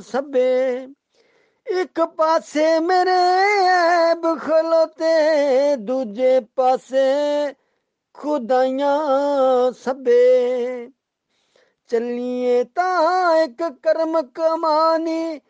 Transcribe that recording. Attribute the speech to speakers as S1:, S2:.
S1: ਸਭੇ ਇੱਕ ਪਾਸੇ ਮੇਰੇ ਐਬ ਖਲੋਤੇ, ਦੂਜੇ ਪਾਸੇ ਖੁਦਾਈਆਂ ਸਭੇ। ਚੱਲੀਏ ਤਾਂ ਇੱਕ ਕਰਮ ਕਮਾਨੀ,